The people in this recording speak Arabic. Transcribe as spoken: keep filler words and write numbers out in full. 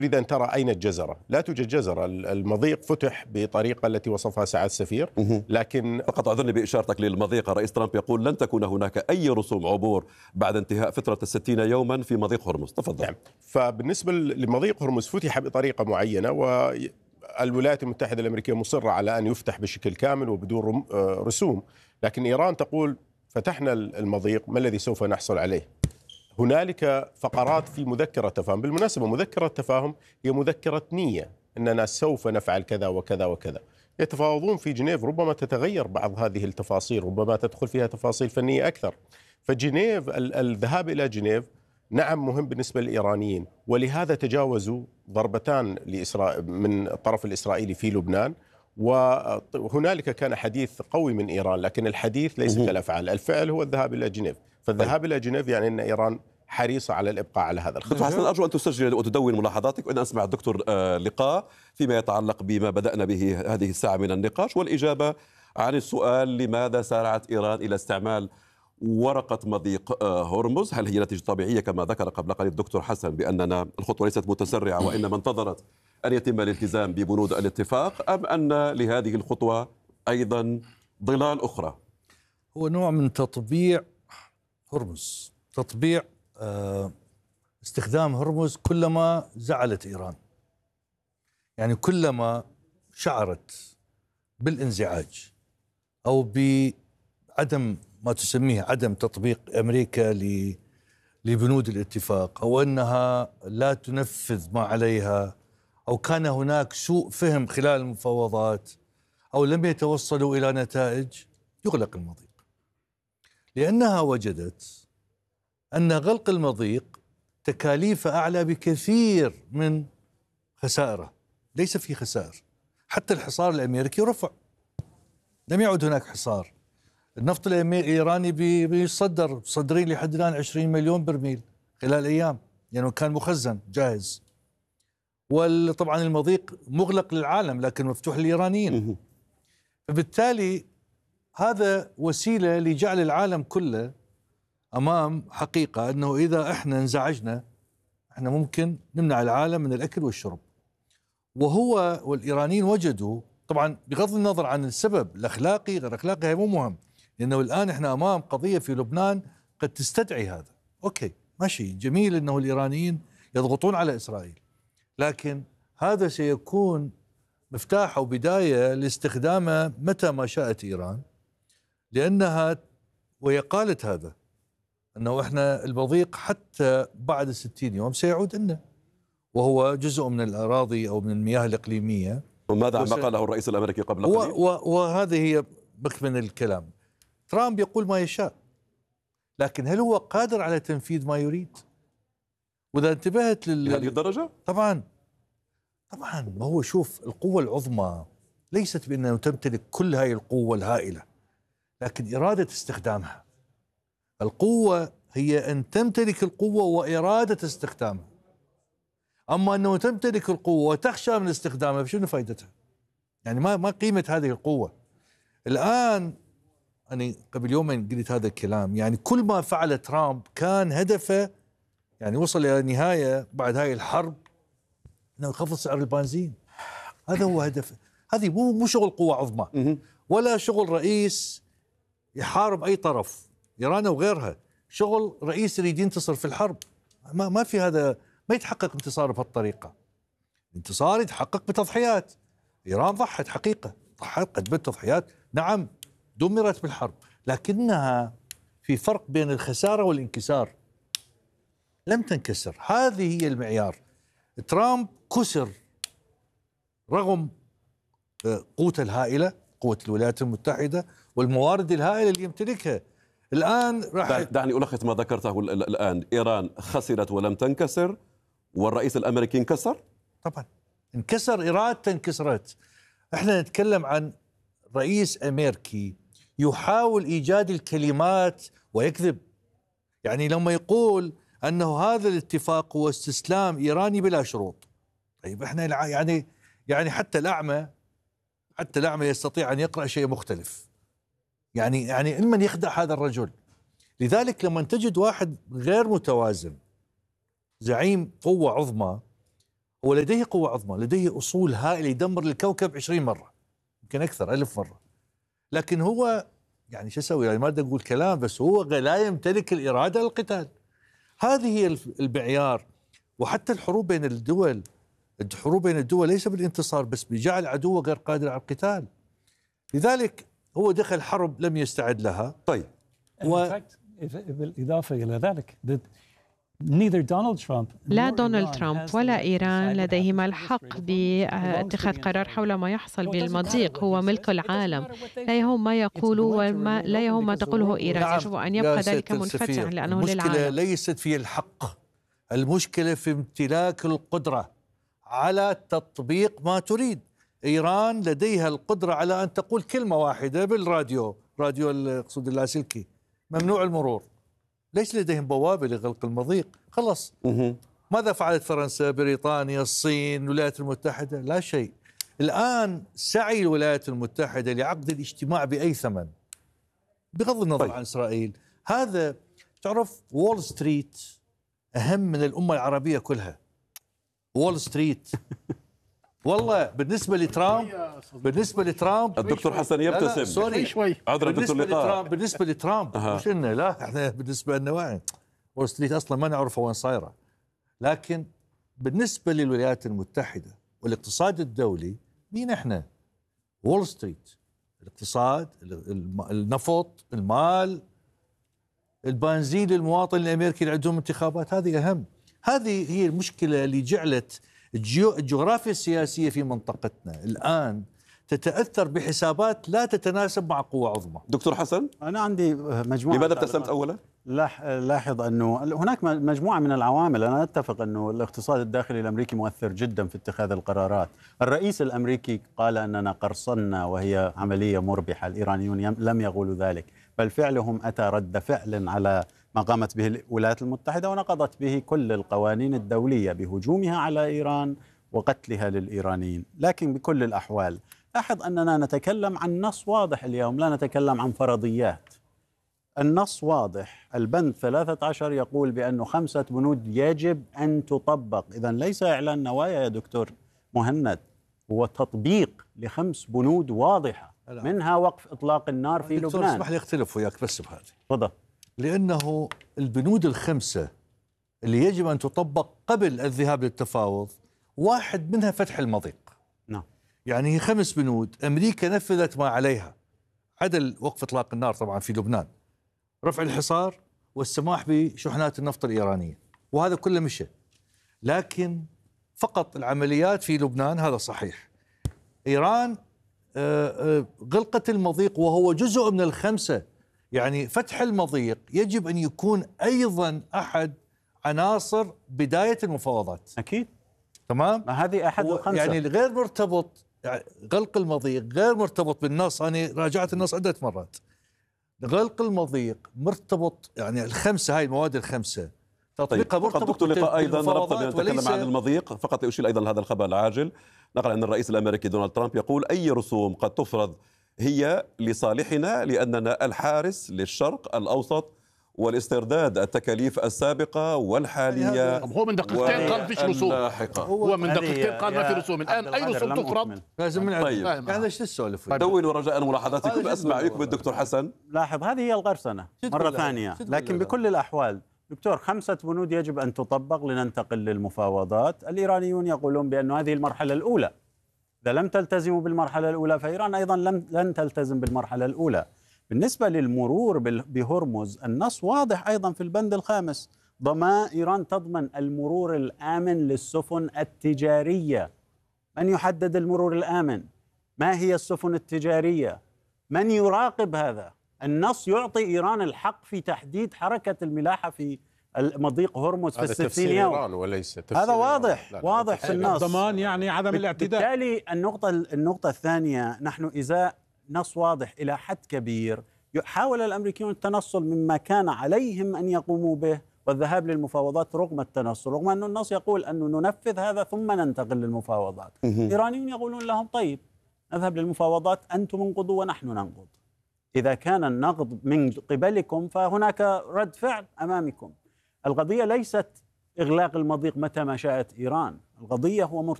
تريد أن ترى أين الجزرة؟ لا توجد جزرة. المضيق فتح بطريقة التي وصفها سعادة السفير، لكن فقط أعذرني بإشارتك للمضيق. الرئيس ترامب يقول لن تكون هناك أي رسوم عبور بعد انتهاء فترة الستين يوما في مضيق هرمز. تفضل. نعم. فبالنسبة لمضيق هرمز فتح بطريقة معينة، والولايات المتحدة الأمريكية مصرة على أن يفتح بشكل كامل وبدون رسوم، لكن إيران تقول فتحنا المضيق، ما الذي سوف نحصل عليه؟ هنالك فقرات في مذكرة تفاهم. بالمناسبة مذكرة تفاهم هي مذكرة نية، أننا سوف نفعل كذا وكذا وكذا. يتفاوضون في جنيف، ربما تتغير بعض هذه التفاصيل، ربما تدخل فيها تفاصيل فنية أكثر. فجنيف، الذهاب إلى جنيف نعم مهم بالنسبة للإيرانيين، ولهذا تجاوزوا ضربتان لإسرائيل من الطرف الإسرائيلي في لبنان، وهنالك كان حديث قوي من إيران، لكن الحديث ليس كالأفعال. الفعل هو الذهاب إلى جنيف. فالذهاب إلى جنيف يعني أن إيران حريصة على الإبقاء على هذا الخط. دكتور حسن، أرجو أن تسجل وتدون ملاحظاتك، وأن أسمع الدكتور لقاء فيما يتعلق بما بدأنا به هذه الساعة من النقاش، والإجابة عن السؤال لماذا سارعت إيران إلى استعمال ورقة مضيق هرمز. هل هي نتيجة طبيعية كما ذكر قبل قليل الدكتور حسن بأننا الخطوة ليست متسرعة وإنما انتظرت أن يتم الالتزام ببنود الاتفاق، أم أن لهذه الخطوة أيضا ظلال أخرى؟ هو نوع من تطبيع هرمز، تطبيع استخدام هرمز كلما زعلت إيران، يعني كلما شعرت بالانزعاج أو بعدم ما تسميه عدم تطبيق أمريكا لبنود الاتفاق، أو أنها لا تنفذ ما عليها، أو كان هناك سوء فهم خلال المفاوضات، أو لم يتوصلوا إلى نتائج، يغلق المضيق، لأنها وجدت أن غلق المضيق تكاليفه أعلى بكثير من خسائره. ليس في خسائر، حتى الحصار الأمريكي رفع، لم يعد هناك حصار. النفط الإيراني بيصدر صدرين لحد الآن عشرين مليون برميل خلال أيام، لأنه يعني كان مخزن جاهز. وطبعا المضيق مغلق للعالم لكن مفتوح للإيرانيين. فبالتالي هذا وسيلة لجعل العالم كله أمام حقيقة أنه إذا إحنا انزعجنا إحنا ممكن نمنع العالم من الأكل والشرب. وهو والإيرانيين وجدوا، طبعا بغض النظر عن السبب الأخلاقي غير أخلاقي، هي مو مهم، لأنه الآن إحنا أمام قضية في لبنان قد تستدعي هذا. أوكي ماشي، جميل أنه الإيرانيين يضغطون على إسرائيل، لكن هذا سيكون مفتاح أو بداية لاستخدامه متى ما شاءت إيران، لأنها وهي قالت هذا أنه إحنا المضيق حتى بعد ستين يوم سيعود لنا، وهو جزء من الأراضي أو من المياه الإقليمية. وماذا عما قاله الرئيس الأمريكي قبل قليل؟ وهذه هي مكمن الكلام. ترامب يقول ما يشاء، لكن هل هو قادر على تنفيذ ما يريد؟ وإذا انتبهت لل... لهذه الدرجة؟ طبعا طبعا ما هو شوف، القوة العظمى ليست بأنه تمتلك كل هاي القوة الهائلة، لكن إرادة استخدامها. القوة هي أن تمتلك القوة وإرادة استخدامها. أما أنه تمتلك القوة وتخشى من استخدامها، فشنو فائدتها؟ يعني ما ما قيمة هذه القوة؟ الآن أنا قبل يومين قلت هذا الكلام، يعني كل ما فعل ترامب كان هدفه، يعني وصل إلى نهاية بعد هاي الحرب أنه يخفض سعر البنزين. هذا هو هدفه. هذه مو مو شغل قوة عظمى، ولا شغل رئيس يحارب أي طرف، إيران وغيرها. شغل رئيس يريد ينتصر في الحرب. ما ما في هذا، ما يتحقق انتصار بهالطريقة. الانتصار يتحقق بتضحيات. إيران ضحت حقيقة، ضحت قدمت تضحيات، نعم دمرت بالحرب، لكنها في فرق بين الخسارة والانكسار. لم تنكسر، هذه هي المعيار. ترامب كسر رغم قوته الهائلة، قوة الولايات المتحدة والموارد الهائلة اللي يمتلكها. الآن راح دعني ألخص ما ذكرته الآن. إيران خسرت ولم تنكسر، والرئيس الأمريكي انكسر. طبعا انكسر، إرادته انكسرت. احنا نتكلم عن رئيس أمريكي يحاول إيجاد الكلمات ويكذب. يعني لما يقول أنه هذا الاتفاق هو استسلام إيراني بلا شروط، طيب احنا يعني يعني حتى الأعمى حتى الأعمى يستطيع أن يقرأ شيء مختلف. يعني يعني من يخدع هذا الرجل؟ لذلك لما تجد واحد غير متوازن، زعيم قوة عظمى، هو لديه قوة عظمى، لديه أصول هائلة يدمر الكوكب عشرين مرة، يمكن أكثر، ألف مرة. لكن هو يعني شو يسوي؟ يعني ما بدي أقول كلام، بس هو لا يمتلك الإرادة للقتال. هذه هي المعيار. وحتى الحروب بين الدول، الحروب بين الدول ليس بالانتصار بس، بجعل عدوه غير قادر على القتال. لذلك هو دخل حرب لم يستعد لها. طيب و... بالإضافة إلى ذلك لا دونالد ترامب ولا إيران لديهما الحق باتخاذ قرار حول ما يحصل بالمضيق، هو ملك العالم، لا يهم ما يقول وما لا يهم ما تقوله إيران. نعم. يجب أن يبقى ذلك منفتحا لأنه المشكلة للعالم. المشكلة ليست في الحق، المشكلة في امتلاك القدرة على تطبيق ما تريد. إيران لديها القدرة على أن تقول كلمة واحدة بالراديو، راديو اقصد اللاسلكي، ممنوع المرور. ليس لديهم بوابة لغلق المضيق؟ خلص. ماذا فعلت فرنسا، بريطانيا، الصين، الولايات المتحدة؟ لا شيء. الآن سعي الولايات المتحدة لعقد الاجتماع بأي ثمن، بغض النظر طيب. عن إسرائيل. هذا تعرف وول ستريت أهم من الأمة العربية كلها. وول ستريت والله بالنسبة لترامب، بالنسبة لترامب الدكتور حسن يبتسم. سوري شوي عذرا بالنسبة لترامب، بالنسبة لترامب أه. مش إنه لا، احنا بالنسبة لنا واعي وول ستريت أصلا ما نعرفه وين صايرة. لكن بالنسبة للولايات المتحدة والاقتصاد الدولي، مين احنا؟ وول ستريت، الاقتصاد، النفط، المال، البنزين للمواطن الأمريكي اللي عندهم انتخابات، هذه أهم. هذه هي المشكلة اللي جعلت الجغرافيا السياسية في منطقتنا الآن تتأثر بحسابات لا تتناسب مع قوة عظمى. دكتور حسن، أنا عندي مجموعة. لماذا ابتسمت أولا؟ لاحظ أنه هناك مجموعة من العوامل. أنا أتفق أنه الاقتصاد الداخلي الأمريكي مؤثر جدا في اتخاذ القرارات. الرئيس الأمريكي قال أننا قرصنا وهي عملية مربحة، الإيرانيون لم يقولوا ذلك، بل فعلهم أتى رد فعل على ما قامت به الولايات المتحدة ونقضت به كل القوانين الدولية بهجومها على إيران وقتلها للإيرانيين. لكن بكل الأحوال لاحظ أننا نتكلم عن نص واضح اليوم، لا نتكلم عن فرضيات. النص واضح، البند ثلاثة عشر يقول بأنه خمسة بنود يجب أن تطبق. إذن ليس إعلان نوايا يا دكتور مهند، هو تطبيق لخمس بنود واضحة، منها وقف إطلاق النار في دكتور لبنان. اسمح لي أختلف وياك بس بهذه. تفضل. لأنه البنود الخمسة اللي يجب أن تطبق قبل الذهاب للتفاوض، واحد منها فتح المضيق. نعم. يعني هي خمس بنود، أمريكا نفذت ما عليها، عدل وقف إطلاق النار طبعا في لبنان، رفع الحصار، والسماح بشحنات النفط الإيرانية، وهذا كله مشى. لكن فقط العمليات في لبنان، هذا صحيح. إيران غلقت المضيق وهو جزء من الخمسة. يعني فتح المضيق يجب أن يكون أيضا أحد عناصر بداية المفاوضات. أكيد. تمام. هذه أحد الخمسة. يعني غير مرتبط، يعني غلق المضيق غير مرتبط بالنص. أنا راجعت النص عدة مرات. غلق المضيق مرتبط، يعني الخمسة، هاي المواد الخمسة تطبيقها طيب. مرتبط دكتور لقاء أيضا ربط بين نتكلم وليس... عن المضيق. فقط لأشير أيضا لهذا الخبر العاجل، نقل أن الرئيس الأمريكي دونالد ترامب يقول أي رسوم قد تفرض هي لصالحنا، لأننا الحارس للشرق الأوسط والاسترداد التكاليف السابقة والحالية. هو من دقيقتين قال فيش رسوم. هو من دقيقتين قال ما في رسوم. الآن أي رسوم تفرض؟ لازم من طيب. يعني ايش تسولف؟ دونوا رجاء ملاحظاتكم. أسمع رأيكم الدكتور حسن. لاحظ، هذه هي القرصنة مرة ثانية. لكن بكل الأحوال دكتور، خمسة بنود يجب أن تطبق لننتقل للمفاوضات. الإيرانيون يقولون بأن هذه المرحلة الأولى، إذا لم تلتزموا بالمرحلة الأولى فإيران أيضا لم لن تلتزم بالمرحلة الأولى. بالنسبة للمرور بهرمز، النص واضح أيضا في البند الخامس، ضمان إيران تضمن المرور الآمن للسفن التجارية. من يحدد المرور الآمن؟ ما هي السفن التجارية؟ من يراقب هذا؟ النص يعطي إيران الحق في تحديد حركة الملاحة في مضيق هرمز في الستين يوم. إيران وليس هذا واضح. لا واضح في النص. الضمان يعني عدم الاعتداء. بالتالي النقطة النقطة الثانية، نحن إذا نص واضح إلى حد كبير، حاول الأمريكيون التنصل مما كان عليهم أن يقوموا به والذهاب للمفاوضات رغم التنصل، رغم أن النص يقول أن ننفذ هذا ثم ننتقل للمفاوضات. الإيرانيون يقولون لهم طيب نذهب للمفاوضات، أنتم انقضوا ونحن ننقض. إذا كان النقض من قبلكم فهناك رد فعل أمامكم. القضية ليست إغلاق المضيق متى ما شاءت إيران، القضية هو